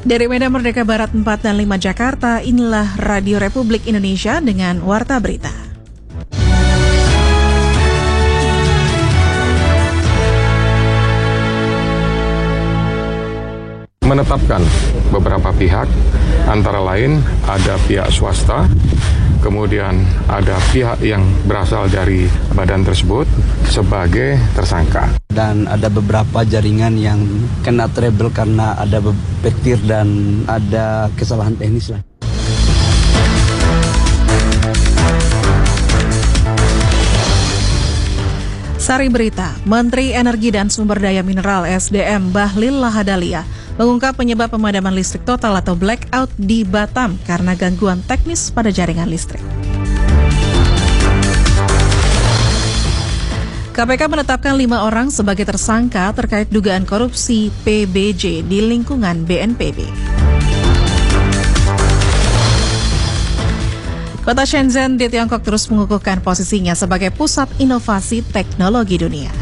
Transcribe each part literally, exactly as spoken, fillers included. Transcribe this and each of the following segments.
Dari Medan Merdeka Barat empat dan lima Jakarta, inilah Radio Republik Indonesia dengan Warta Berita. Menetapkan beberapa pihak, antara lain ada pihak swasta, kemudian ada pihak yang berasal dari badan tersebut sebagai tersangka. Dan ada beberapa jaringan yang kena trouble karena ada petir dan ada kesalahan teknis lah. Sari Berita, Menteri Energi dan Sumber Daya Mineral S D M Bahlil Lahadalia mengungkap penyebab pemadaman listrik total atau blackout di Batam karena gangguan teknis pada jaringan listrik. K P K menetapkan lima orang sebagai tersangka terkait dugaan korupsi P B J di lingkungan B N P B. Kota Shenzhen di Tiongkok terus mengukuhkan posisinya sebagai pusat inovasi teknologi dunia.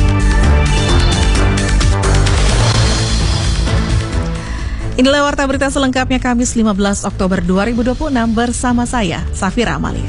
Inilah Warta Berita selengkapnya Kamis lima belas Oktober dua ribu dua puluh enam bersama saya, Safira Amalia.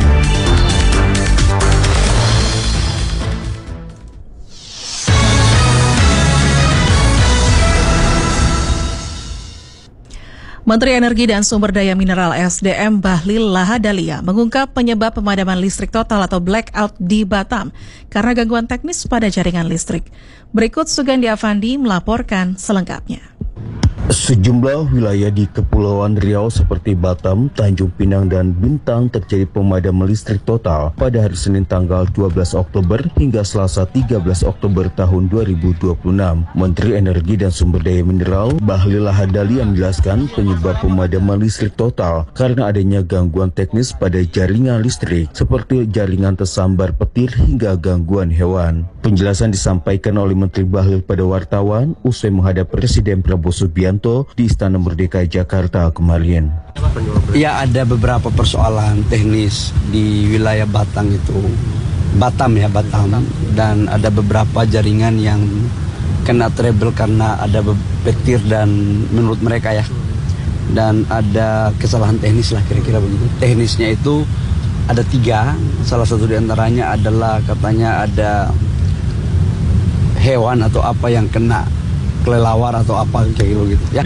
Menteri Energi dan Sumber Daya Mineral S D M Bahlil Lahadalia mengungkap penyebab pemadaman listrik total atau blackout di Batam karena gangguan teknis pada jaringan listrik. Berikut Sugandi Afandi melaporkan selengkapnya. Sejumlah wilayah di Kepulauan Riau seperti Batam, Tanjung Pinang, dan Bintang terjadi pemadaman listrik total pada hari Senin tanggal dua belas Oktober hingga Selasa tiga belas Oktober tahun dua ribu dua puluh enam. Menteri Energi dan Sumber Daya Mineral Bahlil Lahadalia menjelaskan penyebab pemadaman listrik total karena adanya gangguan teknis pada jaringan listrik seperti jaringan tersambar petir hingga gangguan hewan. Penjelasan disampaikan oleh Menteri Bahlil pada wartawan usai menghadap Presiden Prabowo Subianto di Istana Merdeka Jakarta kemarin. Ya, ada beberapa persoalan teknis di wilayah Batam itu, Batam ya Batam, dan ada beberapa jaringan yang kena trouble karena ada petir dan menurut mereka ya, dan ada kesalahan teknis lah kira-kira begitu. Teknisnya itu ada tiga, salah satu diantaranya adalah katanya ada hewan atau apa yang kena kelelawar atau apa kayak gitu ya.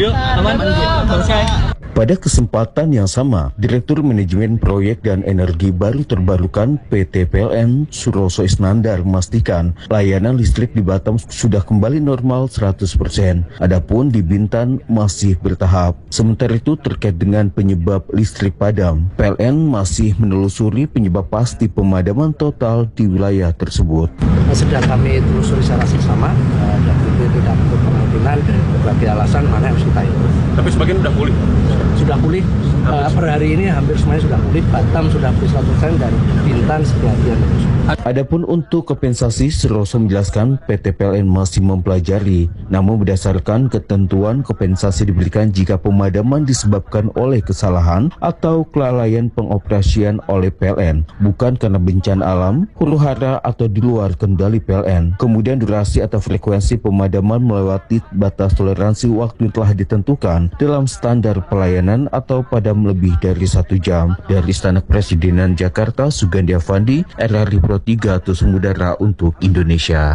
Pada kesempatan yang sama, Direktur Manajemen Proyek dan Energi Baru Terbarukan P T P L N Suroso Isnandar memastikan layanan listrik di Batam sudah kembali normal seratus persen. Adapun di Bintan masih bertahap. Sementara itu terkait dengan penyebab listrik padam, P L N masih menelusuri penyebab pasti pemadaman total di wilayah tersebut. Sedang kami telusuri secara seksama dan itu tidak untuk kemungkinan berbagai alasan mana yang harus kita itu. Tapi sebagian sudah pulih? Sudah pulih, uh, per hari ini hampir semuanya sudah pulih. Batam sudah pulih seratus persen dan Bintan sebagian. Adapun untuk kompensasi, Suroso menjelaskan P T P L N masih mempelajari, namun berdasarkan ketentuan kompensasi diberikan jika pemadaman disebabkan oleh kesalahan atau kelalaian pengoperasian oleh P L N, bukan karena bencana alam, huru-hara atau di luar kendali P L N. Kemudian durasi atau frekuensi pemadaman melewati batas toleransi waktu yang telah ditentukan dalam standar pelayanan atau padam lebih dari satu jam. Dari Istana Presidenan Jakarta, Sugandi Afandi, R R I Pro tiga Tus Mudara untuk Indonesia.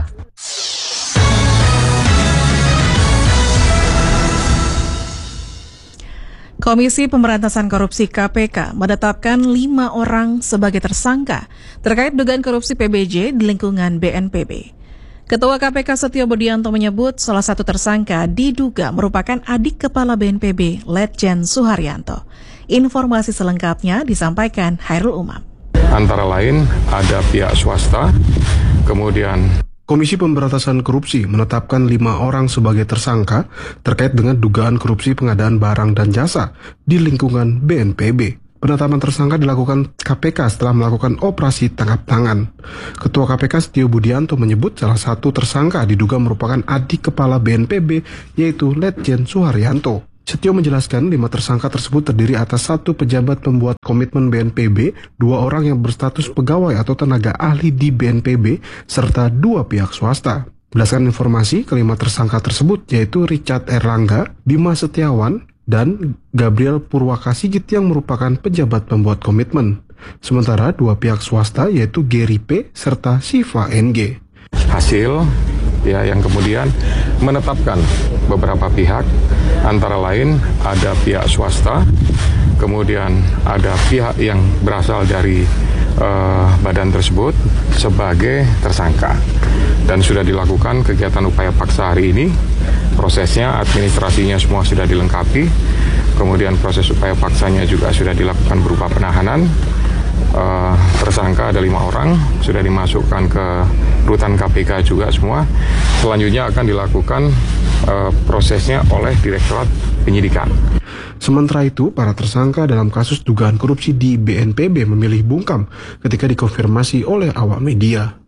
Komisi Pemberantasan Korupsi K P K menetapkan lima orang sebagai tersangka terkait dugaan korupsi P B J di lingkungan B N P B. Ketua K P K Setio Budianto menyebut salah satu tersangka diduga merupakan adik Kepala B N P B, Letjen Suharyanto. Informasi selengkapnya disampaikan Hairul Umam. Antara lain ada pihak swasta, kemudian Komisi Pemberantasan Korupsi menetapkan lima orang sebagai tersangka terkait dengan dugaan korupsi pengadaan barang dan jasa di lingkungan B N P B. Penetapan tersangka dilakukan K P K setelah melakukan operasi tangkap tangan. Ketua K P K Setio Budianto menyebut salah satu tersangka diduga merupakan adik Kepala B N P B, yaitu Letjen Suharyanto. Setio menjelaskan lima tersangka tersebut terdiri atas satu pejabat pembuat komitmen B N P B, dua orang yang berstatus pegawai atau tenaga ahli di B N P B, serta dua pihak swasta. Berdasarkan informasi, kelima tersangka tersebut yaitu Richard Erlangga, Bima Setiawan, dan Gabriel Purwakasigit yang merupakan pejabat pembuat komitmen. Sementara dua pihak swasta yaitu Gary P. serta Siva N G. Hasil ya yang kemudian menetapkan beberapa pihak, antara lain ada pihak swasta, kemudian ada pihak yang berasal dari uh, badan tersebut sebagai tersangka. Dan sudah dilakukan kegiatan upaya paksa hari ini. Prosesnya, administrasinya semua sudah dilengkapi. Kemudian proses upaya paksanya juga sudah dilakukan berupa penahanan. Uh, tersangka ada lima orang, sudah dimasukkan ke rutan K P K juga semua. Selanjutnya akan dilakukan uh, prosesnya oleh Direktorat Penyidikan. Sementara itu, para tersangka dalam kasus dugaan korupsi di B N P B memilih bungkam ketika dikonfirmasi oleh awak media.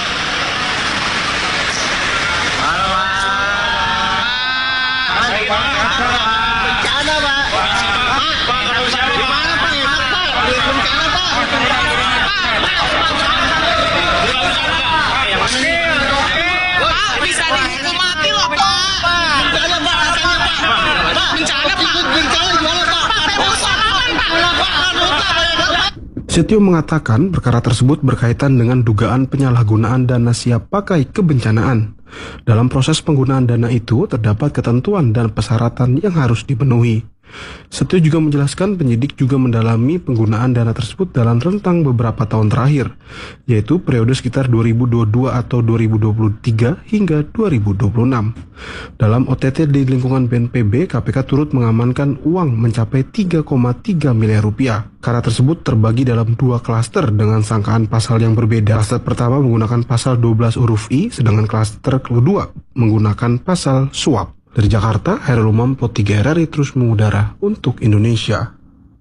Setio mengatakan perkara tersebut berkaitan dengan dugaan penyalahgunaan dana siap pakai kebencanaan. Dalam proses penggunaan dana itu terdapat ketentuan dan persyaratan yang harus dipenuhi. Setio juga menjelaskan penyidik juga mendalami penggunaan dana tersebut dalam rentang beberapa tahun terakhir, yaitu periode sekitar dua ribu dua puluh dua atau dua ribu dua puluh tiga hingga dua ribu dua puluh enam. Dalam O T T di lingkungan B N P B, K P K turut mengamankan uang mencapai tiga koma tiga miliar rupiah. Perkara tersebut terbagi dalam dua klaster dengan sangkaan pasal yang berbeda. Klaster pertama menggunakan pasal dua belas huruf I, sedangkan klaster kedua menggunakan pasal suap. Dari Jakarta, Hairul Umam, Pod tiga R R I terus mengudara untuk Indonesia.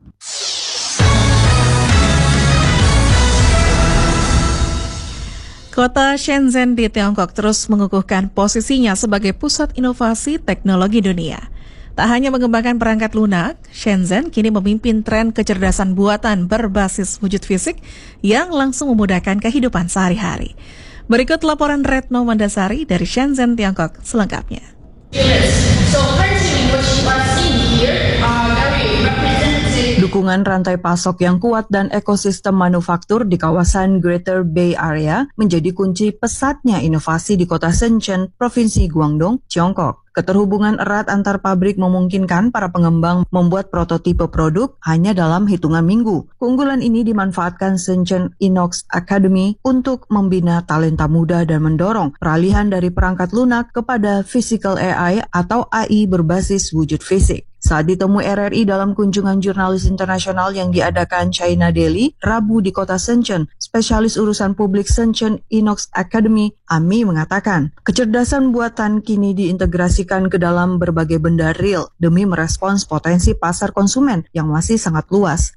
Kota Shenzhen di Tiongkok terus mengukuhkan posisinya sebagai pusat inovasi teknologi dunia. Tak hanya mengembangkan perangkat lunak, Shenzhen kini memimpin tren kecerdasan buatan berbasis wujud fisik yang langsung memudahkan kehidupan sehari-hari. Berikut laporan Retno Mandasari dari Shenzhen, Tiongkok selengkapnya. Dukungan rantai pasok yang kuat dan ekosistem manufaktur di kawasan Greater Bay Area menjadi kunci pesatnya inovasi di kota Shenzhen, Provinsi Guangdong, Tiongkok. Keterhubungan erat antar pabrik memungkinkan para pengembang membuat prototipe produk hanya dalam hitungan minggu. Keunggulan ini dimanfaatkan Shenzhen Inox Academy untuk membina talenta muda dan mendorong peralihan dari perangkat lunak kepada Physical A I atau A I berbasis wujud fisik. Saat ditemui R R I dalam kunjungan jurnalis internasional yang diadakan China Daily, Rabu di kota Shenzhen, spesialis urusan publik Shenzhen Inox Academy, Ami mengatakan, kecerdasan buatan kini diintegrasikan ke dalam berbagai benda real demi merespons potensi pasar konsumen yang masih sangat luas.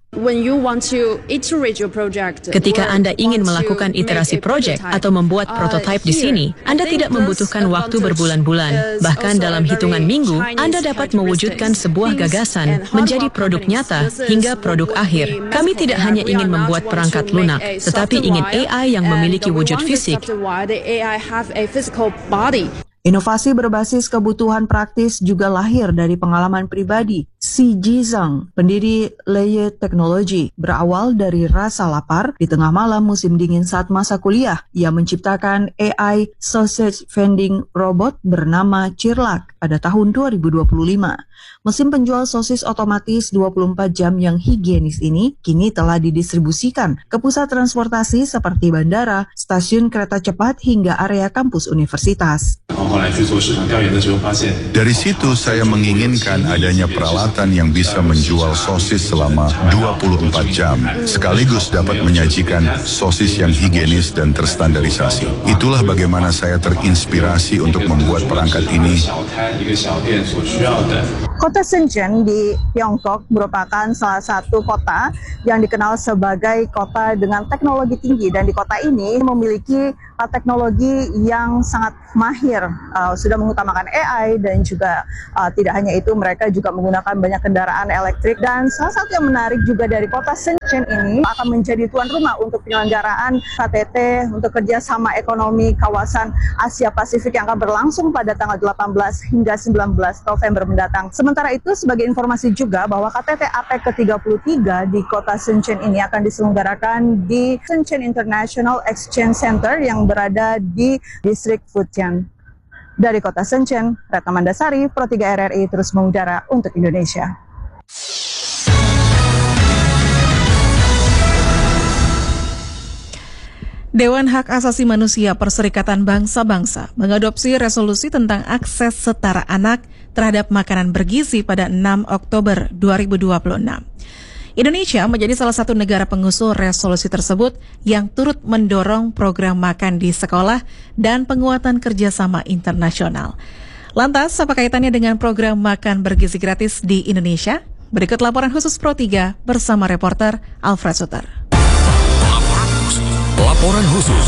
Ketika Anda ingin melakukan iterasi proyek atau membuat prototipe di sini, Anda tidak membutuhkan waktu berbulan-bulan. Bahkan dalam hitungan minggu, Anda dapat mewujudkan sebuah gagasan menjadi produk nyata hingga produk akhir. Kami tidak hanya ingin membuat perangkat lunak, tetapi ingin A I yang memiliki wujud fisik. Inovasi berbasis kebutuhan praktis juga lahir dari pengalaman pribadi. Si Jizang, pendiri Leye Technology, berawal dari rasa lapar di tengah malam musim dingin saat masa kuliah. Ia menciptakan A I sausage vending robot bernama Cirlak pada tahun dua ribu dua puluh lima. Mesin penjual sosis otomatis dua puluh empat jam yang higienis ini kini telah didistribusikan ke pusat transportasi seperti bandara, stasiun kereta cepat hingga area kampus universitas. Dari situ saya menginginkan adanya peralatan yang bisa menjual sosis selama dua puluh empat jam, sekaligus dapat menyajikan sosis yang higienis dan terstandarisasi. Itulah bagaimana saya terinspirasi untuk membuat perangkat ini. Kota Shenzhen di Tiongkok merupakan salah satu kota yang dikenal sebagai kota dengan teknologi tinggi, dan di kota ini memiliki uh, teknologi yang sangat mahir, uh, sudah mengutamakan A I dan juga uh, tidak hanya itu, mereka juga menggunakan banyak kendaraan elektrik. Dan salah satu yang menarik juga dari kota Shenzhen ini akan menjadi tuan rumah untuk penyelenggaraan K T T untuk kerjasama ekonomi kawasan Asia Pasifik yang akan berlangsung pada tanggal delapan belas hingga sembilan belas November mendatang. Sementara itu, sebagai informasi juga bahwa K T T A P E C ke tiga puluh tiga di kota Shenzhen ini akan diselenggarakan di Shenzhen International Exchange Center yang berada di distrik Futian. Dari kota Shenzhen, Retno Mandasari, Pro tiga R R I terus mengudara untuk Indonesia. Dewan Hak Asasi Manusia Perserikatan Bangsa-Bangsa mengadopsi resolusi tentang akses setara anak terhadap makanan bergizi pada enam Oktober dua ribu dua puluh enam. Indonesia menjadi salah satu negara pengusul resolusi tersebut yang turut mendorong program makan di sekolah dan penguatan kerjasama internasional. Lantas, apa kaitannya dengan program makan bergizi gratis di Indonesia? Berikut laporan khusus Pro tiga bersama reporter Alfred Suter. Laporan khusus.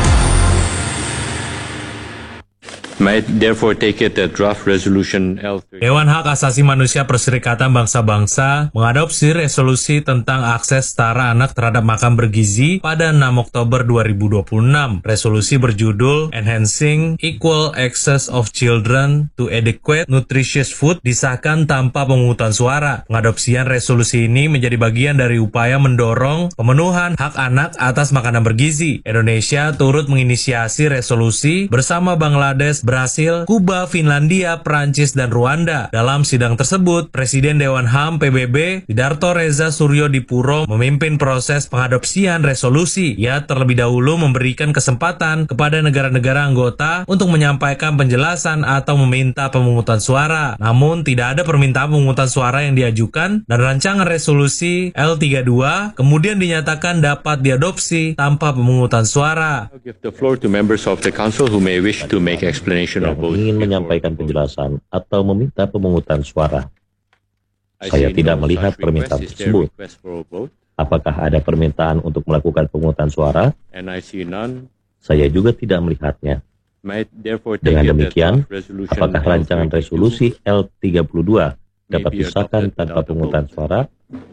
Might therefore take it that draft resolution L three. Dewan Hak Asasi Manusia Perserikatan Bangsa-Bangsa mengadopsi resolusi tentang akses setara anak terhadap makan bergizi pada enam Oktober dua ribu dua puluh enam. Resolusi berjudul Enhancing Equal Access of Children to Adequate Nutritious Food disahkan tanpa pemungutan suara. Pengadopsian resolusi ini menjadi bagian dari upaya mendorong pemenuhan hak anak atas makanan bergizi. Indonesia turut menginisiasi resolusi bersama Bangladesh, Brasil, Kuba, Finlandia, Prancis, dan Rwanda. Dalam sidang tersebut, Presiden Dewan H A M P B B, Sidarto Reza Suryodipuro, memimpin proses pengadopsian resolusi. Ia terlebih dahulu memberikan kesempatan kepada negara-negara anggota untuk menyampaikan penjelasan atau meminta pemungutan suara. Namun, tidak ada permintaan pemungutan suara yang diajukan, dan rancangan resolusi L tiga puluh dua kemudian dinyatakan dapat diadopsi tanpa pemungutan suara. I'll give the floor to members of the council who may wish to make explanation. Yang ingin menyampaikan penjelasan atau meminta pemungutan suara. Saya tidak melihat permintaan tersebut. Apakah ada permintaan untuk melakukan pemungutan suara? Saya juga tidak melihatnya. Dengan demikian, apakah rancangan resolusi L tiga puluh dua dapat disahkan tanpa pemungutan suara?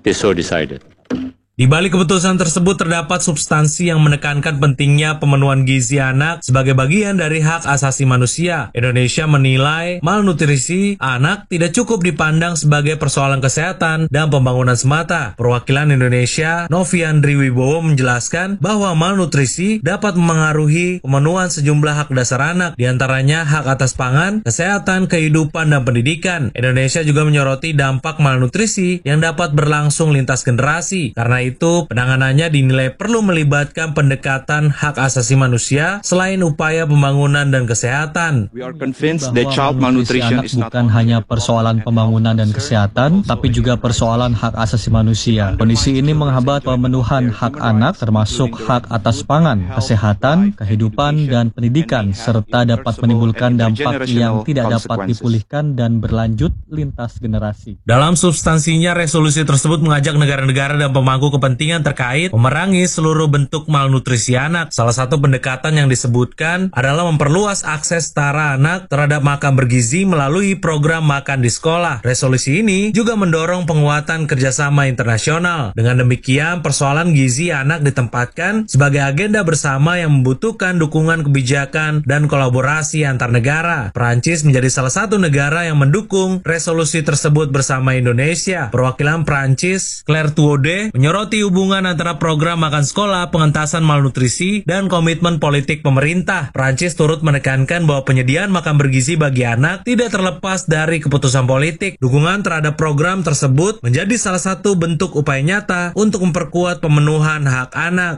Di balik keputusan tersebut terdapat substansi yang menekankan pentingnya pemenuhan gizi anak sebagai bagian dari hak asasi manusia. Indonesia menilai malnutrisi anak tidak cukup dipandang sebagai persoalan kesehatan dan pembangunan semata. Perwakilan Indonesia, Noviandri Wibowo, menjelaskan bahwa malnutrisi dapat memengaruhi pemenuhan sejumlah hak dasar anak, diantaranya hak atas pangan, kesehatan, kehidupan, dan pendidikan. Indonesia juga menyoroti dampak malnutrisi yang dapat berlangsung lintas generasi. Karena itu, penanganannya dinilai perlu melibatkan pendekatan hak asasi manusia selain upaya pembangunan dan kesehatan. We are convinced that child malnutrition is not bukan hanya persoalan pembangunan dan kesehatan, tapi juga persoalan hak asasi manusia. Kondisi ini menghambat pemenuhan hak anak, termasuk hak atas pangan, kesehatan, kehidupan, dan pendidikan, serta dapat menimbulkan dampak yang tidak dapat dipulihkan dan berlanjut lintas generasi. Dalam substansinya, resolusi tersebut mengajak negara-negara dan pemangku kepentingan terkait memerangi seluruh bentuk malnutrisi anak. Salah satu pendekatan yang disebutkan adalah memperluas akses setara anak terhadap makan bergizi melalui program makan di sekolah. Resolusi ini juga mendorong penguatan kerjasama internasional. Dengan demikian, persoalan gizi anak ditempatkan sebagai agenda bersama yang membutuhkan dukungan kebijakan dan kolaborasi antar negara. Prancis menjadi salah satu negara yang mendukung resolusi tersebut bersama Indonesia. Perwakilan Prancis, Claire Tuode, menyoroti hubungan antara program makan sekolah, pengentasan malnutrisi, dan komitmen politik pemerintah. Prancis turut menekankan bahwa penyediaan makan bergizi bagi anak tidak terlepas dari keputusan politik. Dukungan terhadap program tersebut menjadi salah satu bentuk upaya nyata untuk memperkuat pemenuhan hak anak.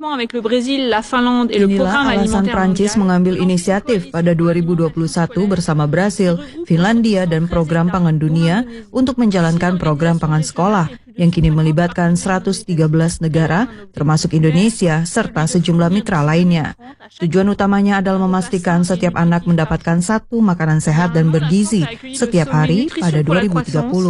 Inilah alasan Prancis mengambil inisiatif pada dua ribu dua puluh satu bersama Brasil, Finlandia, dan Program Pangan Dunia untuk menjalankan program pangan sekolah yang kini melibatkan seratus tiga belas negara, termasuk Indonesia, serta sejumlah mitra lainnya. Tujuan utamanya adalah memastikan setiap anak mendapatkan satu makanan sehat dan bergizi setiap hari pada dua ribu tiga puluh.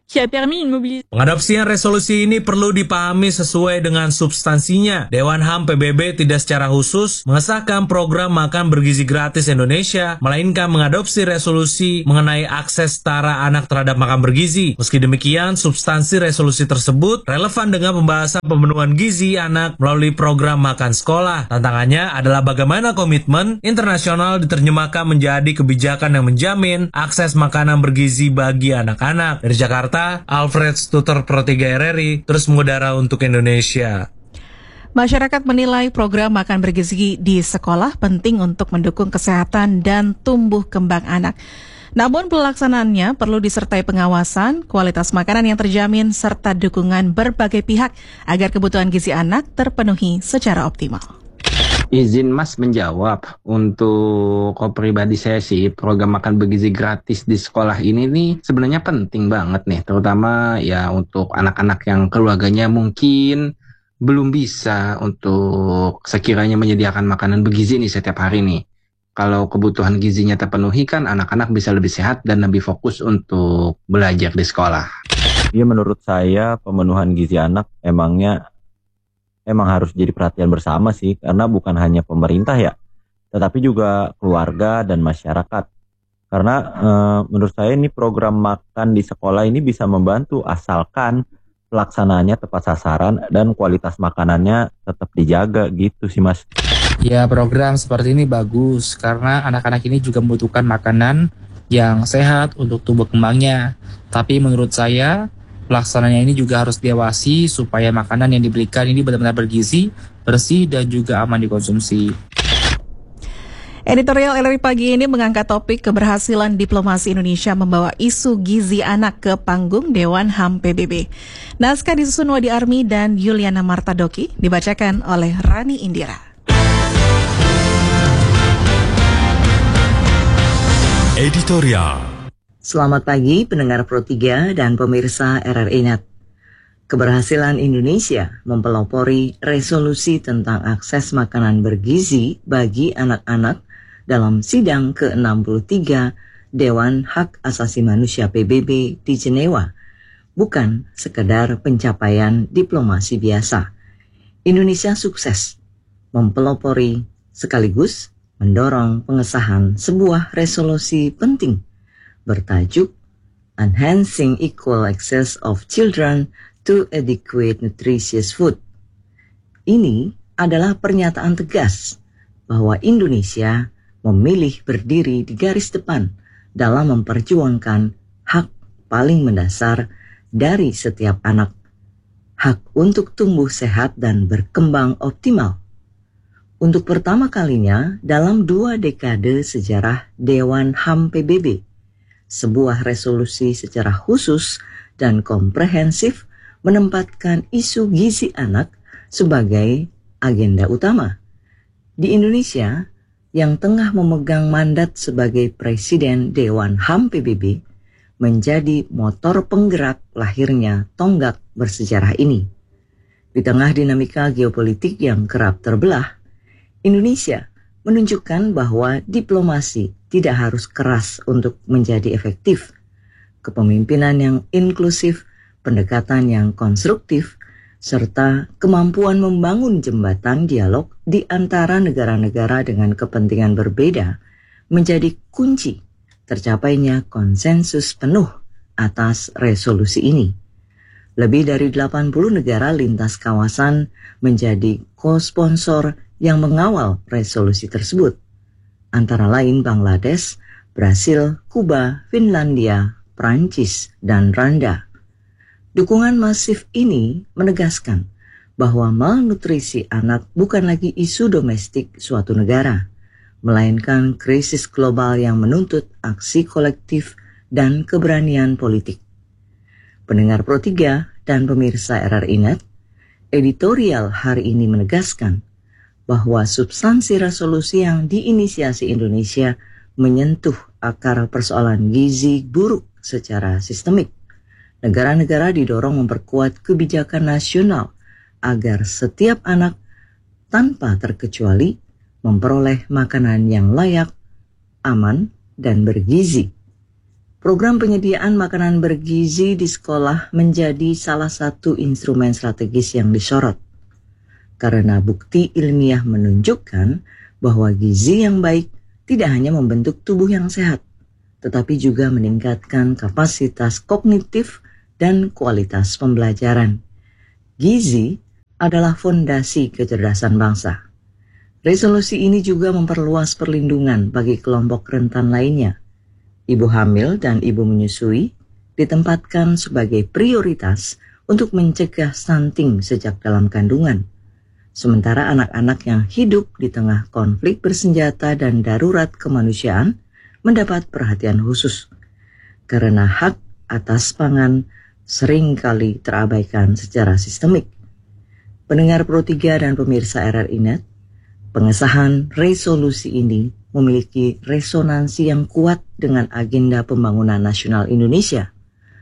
Pengadopsian resolusi ini perlu dipahami sesuai dengan substansinya. Dewan H A M P B B tidak secara khusus mengesahkan program makan bergizi gratis Indonesia, melainkan mengadopsi resolusi mengenai akses setara anak terhadap makan bergizi. Meski demikian, substansi resolusi tersebut relevan dengan pembahasan pemenuhan gizi anak melalui program makan sekolah. Tantangannya adalah bagaimana komitmen internasional diterjemahkan menjadi kebijakan yang menjamin akses makanan bergizi bagi anak-anak. Dari Jakarta, Alfred Stuter Pro tiga R R I terus mengudara untuk Indonesia. Masyarakat menilai program makan bergizi di sekolah penting untuk mendukung kesehatan dan tumbuh kembang anak. Namun pelaksanaannya perlu disertai pengawasan, kualitas makanan yang terjamin, serta dukungan berbagai pihak agar kebutuhan gizi anak terpenuhi secara optimal. Izin Mas menjawab, untuk pribadi saya sih program makan bergizi gratis di sekolah ini nih sebenarnya penting banget nih, terutama ya untuk anak-anak yang keluarganya mungkin belum bisa untuk sekiranya menyediakan makanan bergizi nih setiap hari nih. Kalau kebutuhan gizinya terpenuhi kan anak-anak bisa lebih sehat dan lebih fokus untuk belajar di sekolah. Ya menurut saya pemenuhan gizi anak emangnya Emang harus jadi perhatian bersama sih, karena bukan hanya pemerintah ya, tetapi juga keluarga dan masyarakat. Karena e, menurut saya ini program makan di sekolah ini bisa membantu asalkan pelaksanaannya tepat sasaran dan kualitas makanannya tetap dijaga gitu sih Mas. Ya program seperti ini bagus karena anak-anak ini juga membutuhkan makanan yang sehat untuk tumbuh kembangnya. Tapi menurut saya pelaksananya ini juga harus diawasi supaya makanan yang diberikan ini benar-benar bergizi, bersih, dan juga aman dikonsumsi. Editorial L R I pagi ini mengangkat topik keberhasilan diplomasi Indonesia membawa isu gizi anak ke panggung Dewan H A M P B B. Naskah disusun Wadi Armi dan Yuliana Martadoki, dibacakan oleh Rani Indira. Editorial. Selamat pagi pendengar Pro tiga dan pemirsa R R I Net. Keberhasilan Indonesia mempelopori resolusi tentang akses makanan bergizi bagi anak-anak dalam sidang ke enam puluh tiga Dewan Hak Asasi Manusia P B B di Jenewa bukan sekedar pencapaian diplomasi biasa. Indonesia sukses mempelopori sekaligus mendorong pengesahan sebuah resolusi penting bertajuk Enhancing Equal Access of Children to Adequate Nutritious Food. Ini adalah pernyataan tegas bahwa Indonesia memilih berdiri di garis depan dalam memperjuangkan hak paling mendasar dari setiap anak, hak untuk tumbuh sehat dan berkembang optimal. Untuk pertama kalinya dalam dua dekade sejarah Dewan H A M P B B, sebuah resolusi secara khusus dan komprehensif menempatkan isu gizi anak sebagai agenda utama. Di Indonesia, yang tengah memegang mandat sebagai Presiden Dewan H A M P B B, menjadi motor penggerak lahirnya tonggak bersejarah ini. Di tengah dinamika geopolitik yang kerap terbelah, Indonesia menunjukkan bahwa diplomasi tidak harus keras untuk menjadi efektif. Kepemimpinan yang inklusif, pendekatan yang konstruktif, serta kemampuan membangun jembatan dialog di antara negara-negara dengan kepentingan berbeda menjadi kunci tercapainya konsensus penuh atas resolusi ini. Lebih dari delapan puluh negara lintas kawasan menjadi co-sponsor yang mengawal resolusi tersebut, antara lain Bangladesh, Brasil, Kuba, Finlandia, Prancis, dan Rwanda. Dukungan masif ini menegaskan bahwa malnutrisi anak bukan lagi isu domestik suatu negara, melainkan krisis global yang menuntut aksi kolektif dan keberanian politik. Pendengar Pro tiga dan pemirsa R R I Net, editorial hari ini menegaskan bahwa substansi resolusi yang diinisiasi Indonesia menyentuh akar persoalan gizi buruk secara sistemik. Negara-negara didorong memperkuat kebijakan nasional agar setiap anak tanpa terkecuali memperoleh makanan yang layak, aman, dan bergizi. Program penyediaan makanan bergizi di sekolah menjadi salah satu instrumen strategis yang disorot. Karena bukti ilmiah menunjukkan bahwa gizi yang baik tidak hanya membentuk tubuh yang sehat, tetapi juga meningkatkan kapasitas kognitif dan kualitas pembelajaran. Gizi adalah fondasi kecerdasan bangsa. Resolusi ini juga memperluas perlindungan bagi kelompok rentan lainnya. Ibu hamil dan ibu menyusui ditempatkan sebagai prioritas untuk mencegah stunting sejak dalam kandungan. Sementara anak-anak yang hidup di tengah konflik bersenjata dan darurat kemanusiaan mendapat perhatian khusus. Karena hak atas pangan seringkali terabaikan secara sistemik. Pendengar Pro tiga dan pemirsa R R I Net, pengesahan resolusi ini memiliki resonansi yang kuat dengan agenda pembangunan nasional Indonesia.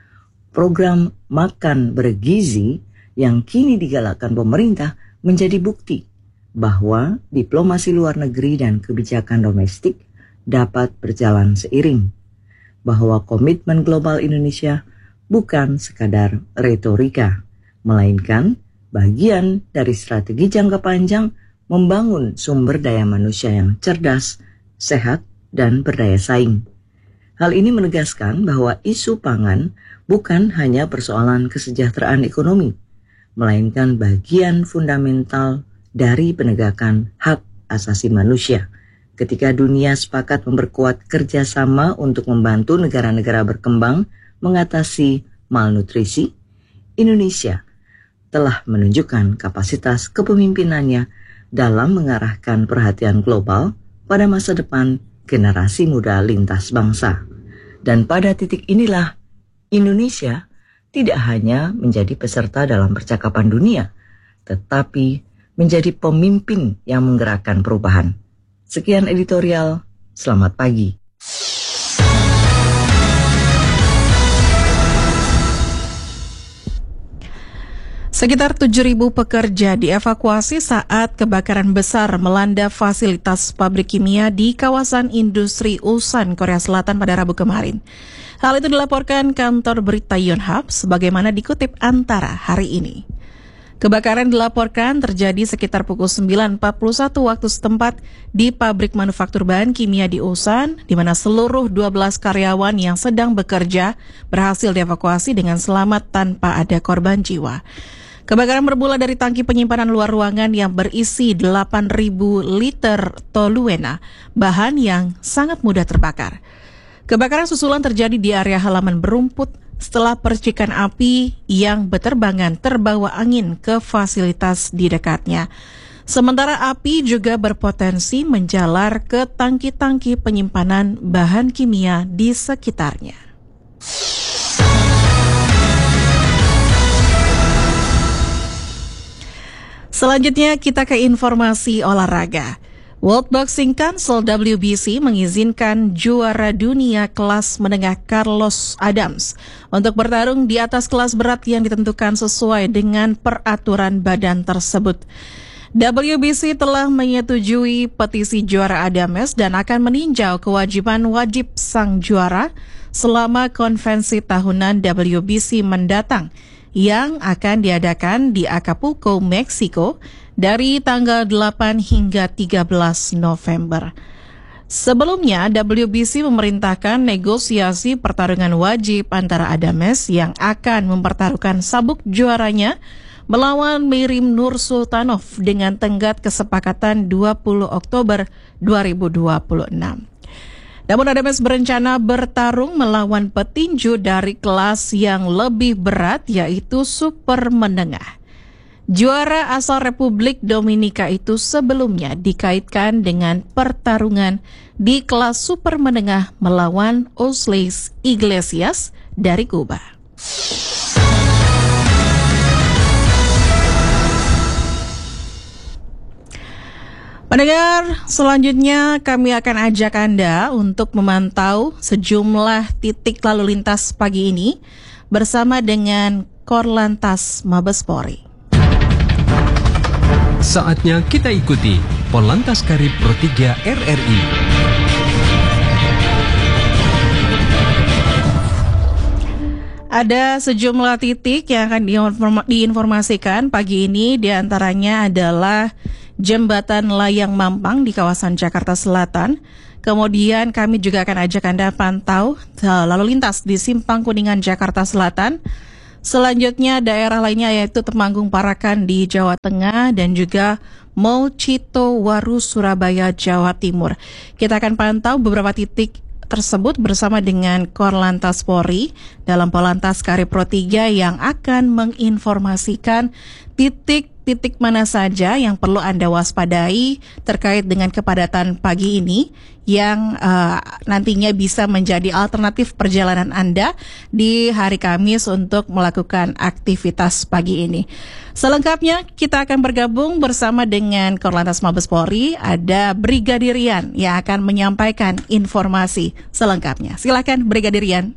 Program makan bergizi yang kini digalakkan pemerintah menjadi bukti bahwa diplomasi luar negeri dan kebijakan domestik dapat berjalan seiring. Bahwa komitmen global Indonesia bukan sekadar retorika, melainkan bagian dari strategi jangka panjang membangun sumber daya manusia yang cerdas, sehat, dan berdaya saing. Hal ini menegaskan bahwa isu pangan bukan hanya persoalan kesejahteraan ekonomi, melainkan bagian fundamental dari penegakan hak asasi manusia. Ketika dunia sepakat memperkuat kerjasama untuk membantu negara-negara berkembang mengatasi malnutrisi, Indonesia telah menunjukkan kapasitas kepemimpinannya dalam mengarahkan perhatian global pada masa depan generasi muda lintas bangsa. Dan pada titik inilah Indonesia tidak hanya menjadi peserta dalam percakapan dunia, tetapi menjadi pemimpin yang menggerakkan perubahan. Sekian editorial, selamat pagi. Sekitar tujuh ribu pekerja dievakuasi saat kebakaran besar melanda fasilitas pabrik kimia di kawasan industri Ulsan, Korea Selatan pada Rabu kemarin. Hal itu dilaporkan kantor berita Yonhap sebagaimana dikutip Antara hari ini. Kebakaran dilaporkan terjadi sekitar pukul sembilan empat puluh satu waktu setempat di pabrik manufaktur bahan kimia di Ulsan, di mana seluruh dua belas karyawan yang sedang bekerja berhasil dievakuasi dengan selamat tanpa ada korban jiwa. Kebakaran bermula dari tangki penyimpanan luar ruangan yang berisi delapan ribu liter toluena, bahan yang sangat mudah terbakar. Kebakaran susulan terjadi di area halaman berumput setelah percikan api yang berterbangan terbawa angin ke fasilitas di dekatnya. Sementara api juga berpotensi menjalar ke tangki-tangki penyimpanan bahan kimia di sekitarnya. Selanjutnya kita ke informasi olahraga. World Boxing Council W B C mengizinkan juara dunia kelas menengah Carlos Adams untuk bertarung di atas kelas berat yang ditentukan sesuai dengan peraturan badan tersebut. W B C telah menyetujui petisi juara Adams dan akan meninjau kewajiban wajib sang juara selama konvensi tahunan W B C mendatang yang akan diadakan di Acapulco, Meksiko dari tanggal delapan hingga tiga belas November. Sebelumnya, W B C memerintahkan negosiasi pertarungan wajib antara Adames yang akan mempertaruhkan sabuk juaranya melawan Mirim Nursultanov dengan tenggat kesepakatan dua puluh Oktober dua ribu dua puluh enam. Namun Adames berencana bertarung melawan petinju dari kelas yang lebih berat yaitu super menengah. Juara asal Republik Dominika itu sebelumnya dikaitkan dengan pertarungan di kelas super menengah melawan Osleis Iglesias dari Kuba. Pendengar, selanjutnya kami akan ajak Anda untuk memantau sejumlah titik lalu lintas pagi ini bersama dengan Korlantas Mabes Polri. Saatnya kita ikuti Polantas Karib Pro tiga R R I. Ada sejumlah titik yang akan diinformasikan pagi ini, diantaranya adalah Jembatan Layang Mampang di kawasan Jakarta Selatan. Kemudian kami juga akan ajak Anda pantau lalu lintas di Simpang Kuningan Jakarta Selatan. Selanjutnya daerah lainnya yaitu Temanggung Parakan di Jawa Tengah dan juga Mall Cito Waru Surabaya Jawa Timur. Kita akan pantau beberapa titik tersebut bersama dengan Korlantas Polri dalam Polantas Karipro tiga yang akan menginformasikan titik-titik mana saja yang perlu Anda waspadai terkait dengan kepadatan pagi ini yang uh, nantinya bisa menjadi alternatif perjalanan Anda di hari Kamis untuk melakukan aktivitas pagi ini. Selengkapnya kita akan bergabung bersama dengan Korlantas Mabes Polri, ada Brigadir Rian yang akan menyampaikan informasi selengkapnya. Silakan Brigadir Rian.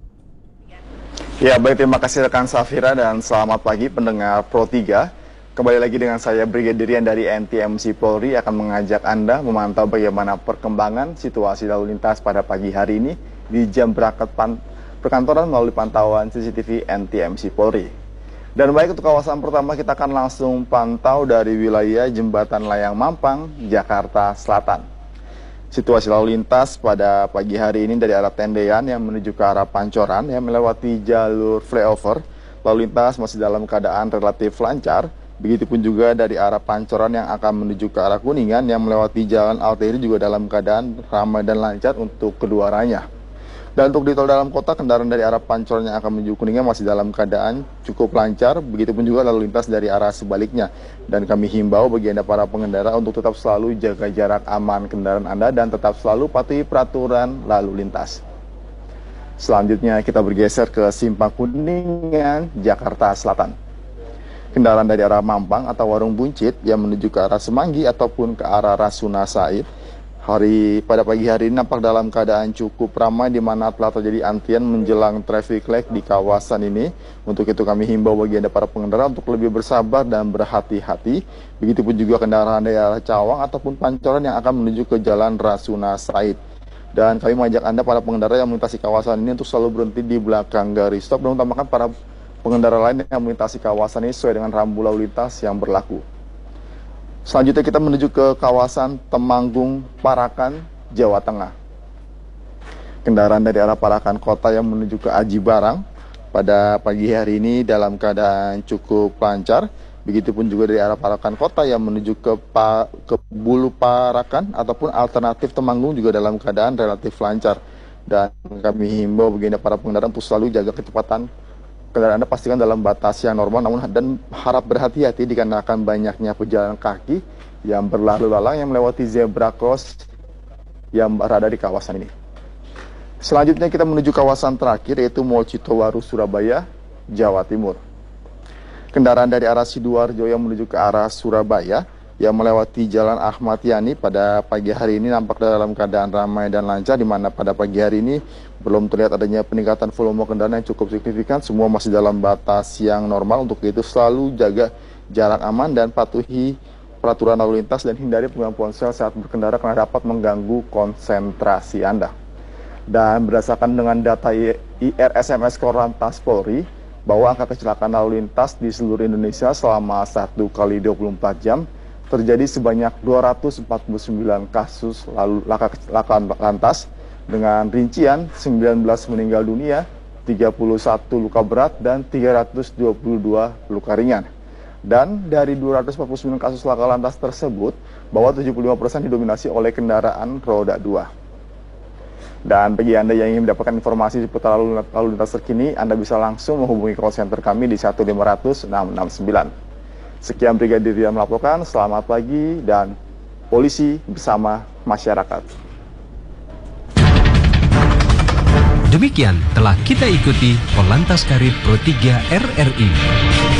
Ya, baik, terima kasih rekan Safira dan selamat pagi pendengar Pro tiga. Kembali lagi dengan saya Brigadir Rian dari N T M C Polri akan mengajak Anda memantau bagaimana perkembangan situasi lalu lintas pada pagi hari ini di jam berangkat perkantoran melalui pantauan C C T V N T M C Polri. Dan baik, untuk kawasan pertama kita akan langsung pantau dari wilayah Jembatan Layang Mampang, Jakarta Selatan. Situasi lalu lintas pada pagi hari ini dari arah Tendean yang menuju ke arah Pancoran yang melewati jalur flyover, lalu lintas masih dalam keadaan relatif lancar. Begitupun juga dari arah Pancoran yang akan menuju ke arah Kuningan yang melewati jalan arteri juga dalam keadaan ramai dan lancar untuk kedua arahnya. Dan untuk di tol dalam kota, kendaraan dari arah Pancoran yang akan menuju Kuningan masih dalam keadaan cukup lancar. Begitupun juga lalu lintas dari arah sebaliknya. Dan kami himbau bagi Anda para pengendara untuk tetap selalu jaga jarak aman kendaraan Anda dan tetap selalu patuhi peraturan lalu lintas. Selanjutnya kita bergeser ke Simpang Kuningan, Jakarta Selatan. Kendaraan dari arah Mampang atau Warung Buncit yang menuju ke arah Semanggi ataupun ke arah Rasuna Said hari pada pagi hari ini nampak dalam keadaan cukup ramai di mana telah terjadi antrian menjelang traffic light di kawasan ini. Untuk itu kami himbau bagi Anda para pengendara untuk lebih bersabar dan berhati-hati. Begitupun juga kendaraan dari arah Cawang ataupun Pancoran yang akan menuju ke jalan Rasuna Said. Dan kami mengajak Anda para pengendara yang melintasi kawasan ini untuk selalu berhenti di belakang garis stop dan utamakan para pengendara lain yang melintasi kawasan ini sesuai dengan rambu lalu lintas yang berlaku. Selanjutnya kita menuju ke kawasan Temanggung Parakan, Jawa Tengah. Kendaraan dari arah Parakan Kota yang menuju ke Aji Barang pada pagi hari ini dalam keadaan cukup lancar. Begitupun juga dari arah Parakan Kota yang menuju ke, pa, ke Bulu Parakan ataupun alternatif Temanggung juga dalam keadaan relatif lancar. Dan kami himbau bagi Anda para pengendara untuk selalu jaga kecepatan kendaraan Anda pastikan dalam batas yang normal, namun dan harap berhati-hati dikarenakan banyaknya pejalan kaki yang berlalu lalang yang melewati zebra cross yang berada di kawasan ini. Selanjutnya kita menuju kawasan terakhir yaitu Mall Cito Waru Surabaya, Jawa Timur. Kendaraan dari arah Sidoarjo yang menuju ke arah Surabaya yang melewati Jalan Ahmad Yani pada pagi hari ini nampak dalam keadaan ramai dan lancar, di mana pada pagi hari ini belum terlihat adanya peningkatan volume kendaraan yang cukup signifikan. Semua masih dalam batas yang normal. Untuk itu selalu jaga jarak aman dan patuhi peraturan lalu lintas dan hindari penggunaan ponsel saat berkendara karena dapat mengganggu konsentrasi Anda. Dan berdasarkan dengan data I R S M S Korlantas Polri bahwa angka kecelakaan lalu lintas di seluruh Indonesia selama satu kali dua puluh empat jam terjadi sebanyak dua ratus empat puluh sembilan kasus lalu laka kecelakaan lantas dengan rincian sembilan belas meninggal dunia, tiga puluh satu luka berat dan tiga ratus dua puluh dua luka ringan. Dan dari dua ratus empat puluh sembilan kasus laka lantas tersebut, bahwa tujuh puluh lima persen didominasi oleh kendaraan roda dua. Dan bagi Anda yang ingin mendapatkan informasi seputar lalu, lalu lintas terkini, Anda bisa langsung menghubungi call center kami di satu lima nol nol enam enam sembilan. Sekian Brigadir Rian melaporkan, selamat pagi dan polisi bersama masyarakat. Demikian telah kita ikuti Korlantas Karib Pro tiga R R I.